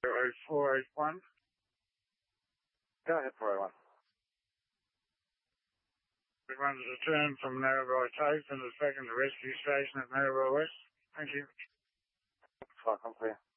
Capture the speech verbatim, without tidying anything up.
zero four eight one. Go ahead, four eight one. We want to return from Narrabri Coast and the second rescue station at Narrabri West. Thank you. Welcome, clear.